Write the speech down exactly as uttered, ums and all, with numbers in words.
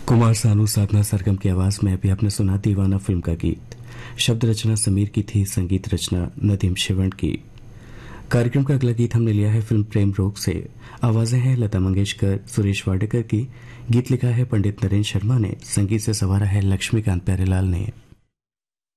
कुमार सानू साधना सरगम की आवाज में अभी आपने सुना दीवाना फिल्म का गीत। शब्द रचना समीर की थी, संगीत रचना नदीम शिवण की। कार्यक्रम का अगला गीत हमने लिया है फिल्म प्रेम रोग से। आवाजें हैं लता मंगेशकर, सुरेश वाडेकर की। गीत लिखा है पंडित नरेंद्र शर्मा ने, संगीत से संवारा है लक्ष्मीकांत प्यारेलाल ने।